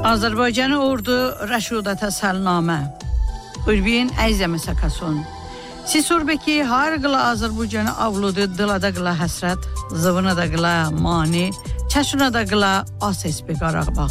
Azerbaycan ordu rəşudata səlnamə. Urbin əzəmə sakason. Sisurbeki har qıla Azerbaycanı avludu dılada qıla həsrət, zıvına da qıla mani, çəşuna da qıla ases be Qarabağ.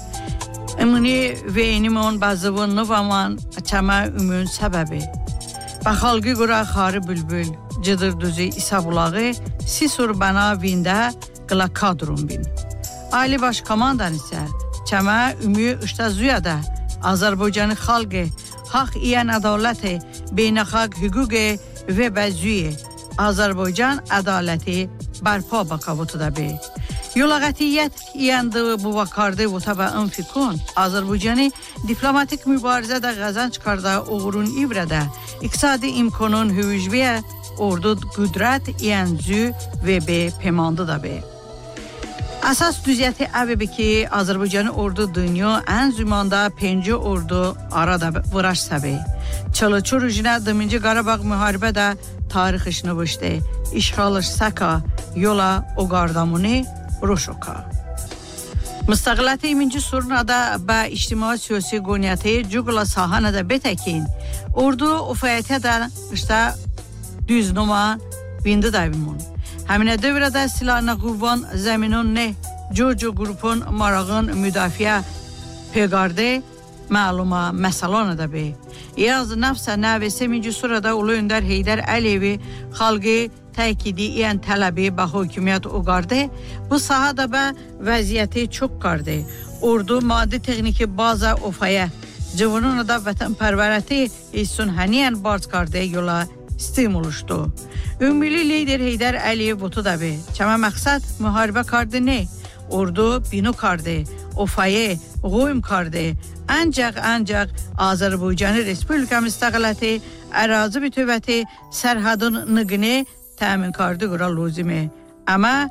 Ümuni ve inimon bazıvın nuvaman çəmə ümün səbəbi. Və xalqı qura xarı bülbül, cıdır düzü isabulağı, sisur bana vində qıla kadrum bin. Ali baş komandan isə çəmə ümü ışta züyada Azerbaycanı xalqı, haq iyan adaləti, beynəlxalq hüquqi və bəzüyü Azerbaycan adaləti bərpa bakavutu da be. Yolağatiyyət iyandı bu vakardı bu taba înfikun Azerbaycanı diplomatik mübarizə da qazanç karda uğurun ivrədə iqtisadi imkanın hüvücviyə ordu qüdrət iyanzü və be pemandı da be. Əsas düziyəti əvəbi ki Azerbaycanı ordu dünya ən zümanda penci ordu arada vıraş səbi. Çalışır üzünə 1-ci Qarabağ müharibə də tarix işini vışdı. İşğalış saka yola o qardamuni Roşoka. Müstəqiləti 20-ci surnada və ictimai siyasi qoniyyəti cüqla sahana da betəkin. Ordu ufayətə də işte düz numa bindi davimun. Həminə dövrədə silahına quvvan zəminun ne Jojo qrupun marağın müdafiə peqardı məluma məsalana da be. Yaz nafsa nəvəsi 20-ci surada Ulu Öndər Heydər Əliyevi xalqı təkidi iyan tələbi və hökumiyyət uqardı. Bu sahada və vəziyyəti çox qardı. Ordu maddi texniki baza ofaya, cıvının da vətənpərvərəti hissun həniyən barz qardı yola stimuluşdu. Ümmili lider Heydər Əliyev butu da be. Çəmə məqsəd müharibə kardı ne? Ordu binu kardı, ofaya, qoyum kardı. Ancaq Azərbaycanı Respublika müstəqiləti, ərazi bütövəti, sərhadın nıqını təmin kardı qura lüzumi. Amma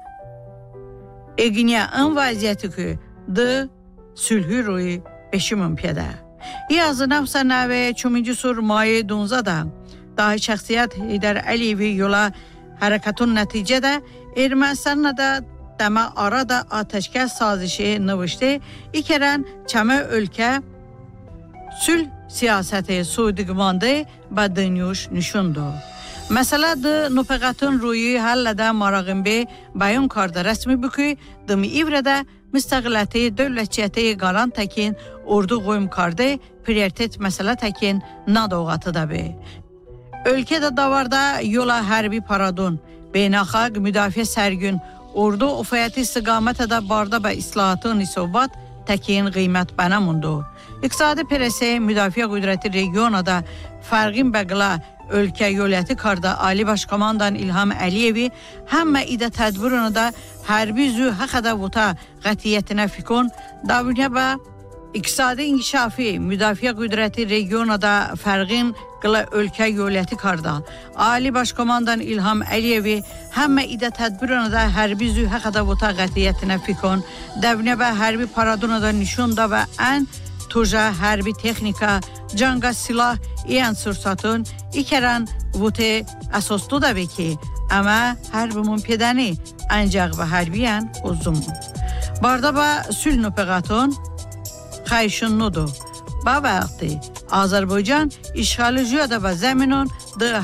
eqniya ən vəziyyəti ki, sülhü royu 5 mümkədə. İyazı nafsa nəvə 3-cü sur mayı 12-da dahi şəxsiyyət Heydər Əliyevi yola hərəkatın nəticədə Ermənistanla da dəmə arada ateşkəs sazişi nıvışdı. İkərən çəmə ölkə sülh siyasəti suidiqmandı və dönüş nüşundu. Məsələdir, nüfəqatın ruyu həllədə marağın be bəyan karda rəsmi bükü, dımi ivrədə müstəqiləti, dövlətçiyyəti qalan təkin, ordu qoyum kardı, prioritet məsələ təkin, nadoğatı da be. Ölkədə davarda yola hərbi paradon, beynəlxalq müdafiə sərgün, ordu ufayəti istiqamətə də barda və islahatın isobat təkin qiymət bənamundu. İqtisadi perese müdafiə qüdrəti regionada fərqin bəqla ölkə yoliyyəti karda Ali Başkomandan İlham Əliyevi həmmə idə tədbirunu da hərbi zü həqədə vuta qətiyyətinə fikon davunə və İqtisadi inkişafi müdafiə qüdrəti regionada fərqin qıla ölkə yoliyyəti karda Ali Başkomandan İlham Əliyevi həmmə idə tədbirunu da hərbi zü həqədə vuta qətiyyətinə fikon davunə və hərbi paradonada nişunda və ən tuja hərbi texnika, canga silah iyan sursatın ikərən vute əsaslı da ki, amma hərbi mümkədəni ancaq və hərbiyyən uzun. Barda və sülh nüfəqatın xayşınlıdır. Ba vaxtı Azərbaycan işğalı jüyada və zəminun